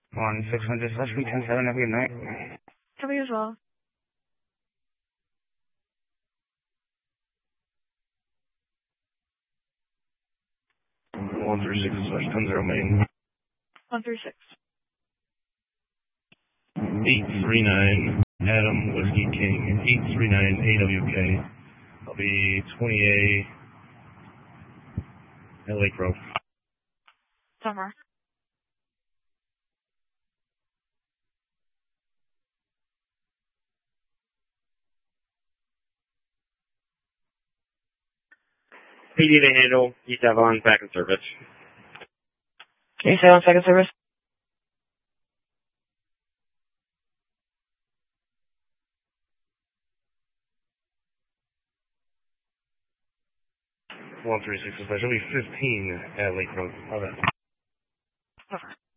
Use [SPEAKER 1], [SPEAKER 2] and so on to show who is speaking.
[SPEAKER 1] 1600 10-7, have a good night.
[SPEAKER 2] Cover you as well.
[SPEAKER 1] 136/10 main.
[SPEAKER 2] 136.
[SPEAKER 1] 839 Adam Whiskey King. 839 AWK. I'll be 28 at Lake Road.
[SPEAKER 2] Summer.
[SPEAKER 3] PD to handle. East Avalon back in service.
[SPEAKER 2] Can you say on second service?
[SPEAKER 1] One 365. It'll be 15 at Lake Road. All right.
[SPEAKER 2] Over.